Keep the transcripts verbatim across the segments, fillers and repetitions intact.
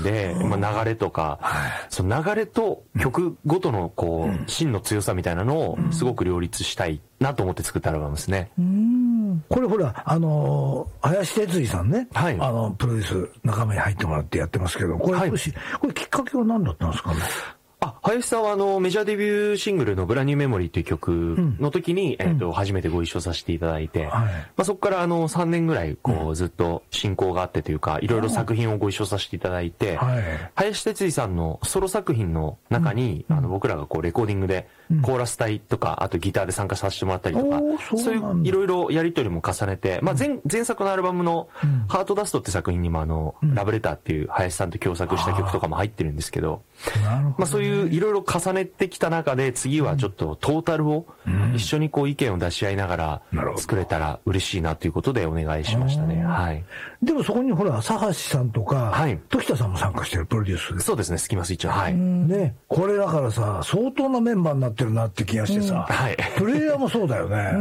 で、まあ、流れとか、はい、その流れと曲ごとのこう、芯の強さみたいなのをすごく両立したいなと思って作ったアルバムですね。 うん、これほら、あのー、林哲司さんね、はい、あの、プロデュース仲間に入ってもらってやってますけど、これ、はい、これきっかけは何だったんですかね。 あ、林さんはあの、メジャーデビューシングルのブランニューメモリーという曲の時に、うん、えっと、初めてご一緒させていただいて、はい、まあ、そこからあの、さんねんぐらい、こう、うん、ずっと親交があってというか、いろいろ作品をご一緒させていただいて、はい、林哲司さんのソロ作品の中に、うん、あの、僕らがこう、レコーディングで、コーラス隊とか、あとギターで参加させてもらったりとか、そう、そういういろいろやりとりも重ねて、まあ、前、前作のアルバムの、ハートダストって作品にもあの、うん、ラブレターっていう林さんと共作した曲とかも入ってるんですけど、まあ、そういういろいろ重ねてきた中で、次はちょっとトータルを一緒にこう意見を出し合いながら作れたら嬉しいなということでお願いしましたね。はい。 でもそこにほら、佐橋さんとか、はい、時田さんも参加してるプロデュースで。 そうですね、スキマスイッチは。はい。 ね、これだからさ、相当なメンバーになってるなって気がしてさ、はい。プレイヤーもそうだよね。うん、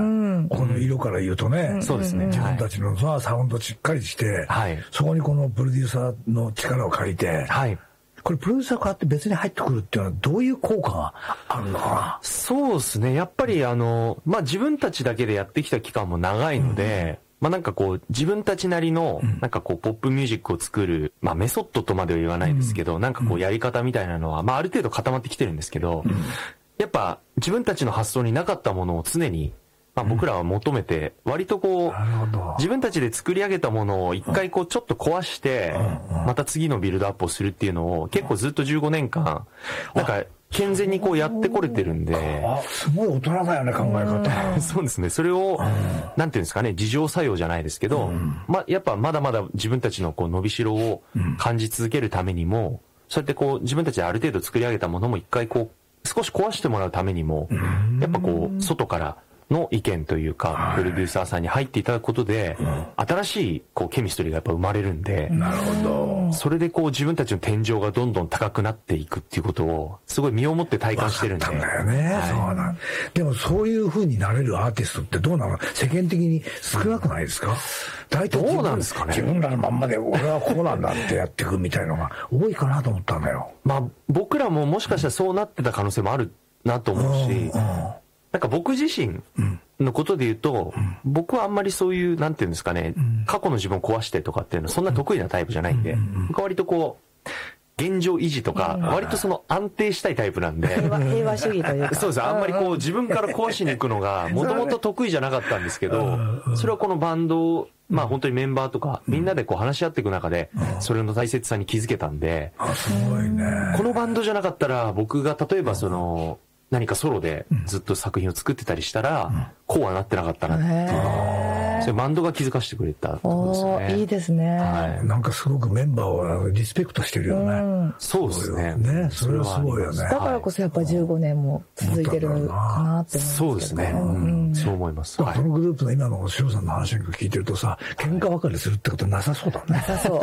この色から言うとね、 そうですね。 自分たちのさ、サウンドしっかりして、はい。そこにこのプロデューサーの力を借りて、はい。これプロデューサーが変わって別に入ってくるっていうのはどういう効果があるのかな。 そうですね。やっぱりあの、まあ、自分たちだけでやってきた期間も長いので、うん、まあ、なんかこう、自分たちなりの、なんかこう、ポップミュージックを作る、まあ、メソッドとまでは言わないですけど、うん、なんかこう、やり方みたいなのは、まあ、ある程度固まってきてるんですけど、うん、やっぱ自分たちの発想になかったものを常に、まあ、僕らは求めて、割とこう、自分たちで作り上げたものを一回こうちょっと壊して、また次のビルドアップをするっていうのを結構ずっとじゅうごねんかん、なんか健全にこうやってこれてるんで。 あ、すごい大人だよね、考え方。 そうですね。それを、なんていうんですかね、自浄作用じゃないですけど、ま、やっぱまだまだ自分たちのこう伸びしろを感じ続けるためにも、そうやってこう自分たちである程度作り上げたものも一回こう、少し壊してもらうためにも、やっぱこう、外から、の意見というか、プロデューサーさんに入っていただくことで、新しいこうケミストリーがやっぱ生まれるんで、 なるほど。 それでこう自分たちの天井がどんどん高くなっていくっていうことを、すごい身をもって体感してるんで。 分かったんだよね。はい、そうなん。でもそういう風になれるアーティストってどうなの？世間的に少なくないですか？大体どうなんですかね。 自分らのまんまで俺はこうなんだってやっていくみたいのが多いかなと思ったんだよ。 まあ僕らももしかしたらそうなってた可能性もあるなと思うし、うんうん、なんか僕自身のことで言うと、うん、僕はあんまりそういう、なんていうんですかね、うん、過去の自分を壊してとかっていうのはそんな得意なタイプじゃないんで、うんうんうん、僕は割とこう、現状維持とか、割とその安定したいタイプなんで。 平和、平和主義というか。 そうです。あんまりこう自分から壊しに行くのが、もともと得意じゃなかったんですけど、それはこのバンドを、まあ本当にメンバーとか、みんなでこう話し合っていく中で、それの大切さに気づけたんで、 すごいね。 このバンドじゃなかったら、僕が例えばその、何かソロでずっと作品を作ってたりしたら、こうはなってなかったなっていうのを、それバンドが気づかせてくれたことですよね。 いいですね。 はい。なんかすごくメンバーをリスペクトしてるよね。うん、 そうですね。 ね、それはすごいよね。 だからこそやっぱりじゅうごねんも続いてるかなって思います。 そうですね。うん、そう思います。 このグループの今のシロさんの話なんか聞いてるとさ、喧嘩別れするってことなさそうだね。 なさそう。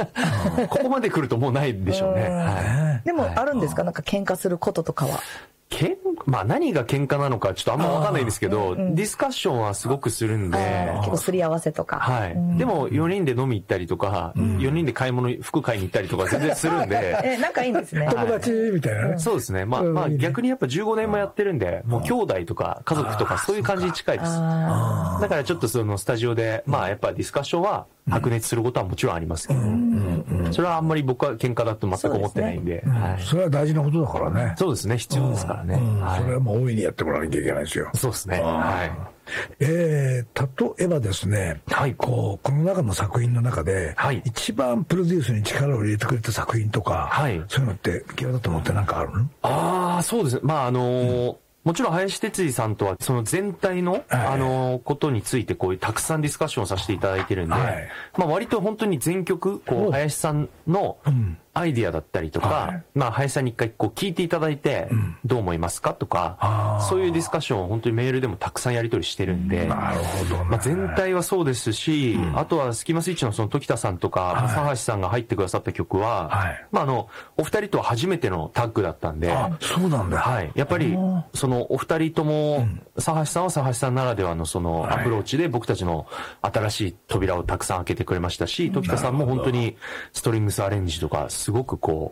ここまで来るともうないでしょうね。はい。 でもあるんですか、なんか喧嘩することとかは。 けんまあ何が喧嘩なのかちょっとあんま分かんないんですけど、うんうん、ディスカッションはすごくするんで、 結構すり合わせとか、 はい、うん、でもよにんで飲み行ったりとか、うん、よにんで買い物服買いに行ったりとか全然するんでえ仲いいんですね。 友達みたいなね。 そうですね。まあ、まあ逆にやっぱじゅうごねんもやってるんで、もう兄弟とか家族とかそういう感じに近いです。だからちょっとそのスタジオでまあやっぱディスカッションは白熱することはもちろんありますけど、それはあんまり僕は喧嘩だと全く思ってないんで、 はい、それは大事なことだからね。 そうですね、必要ですからね。 はい、それはもう大いにやってもらわなきゃいけないですよ。 そうですね。はい。 えー、例えばですね、はい、こうこの中の作品の中で、はい、一番プロデュースに力を入れてくれた作品とか、はい、そういうのって際立ったものって何かあるの？ ああ、そうですね。まああのーうんもちろん林哲司さんとはその全体の、はい、あのことについてこういうたくさんディスカッションをさせていただいてるんで、はい、まあ割と本当に全曲こう林さんのアイディアだったりとか、はい、まあ林さんに一回こう聞いていただいてどう思いますかとか、うん、そういうディスカッションを本当にメールでもたくさんやり取りしてるんで、 なるほどね、 まあ全体はそうですし、うん、あとはスキマスイッチのその時田さんとか佐橋さんが入ってくださった曲は、はい、まああのお二人とは初めてのタッグだったんで、 あ、そうなんだ。 はい、やっぱりそのお二人とも佐橋さんは佐橋さんならではのそのアプローチで僕たちの新しい扉をたくさん開けてくれましたし、時田さんも本当にストリングスアレンジとかすごくこ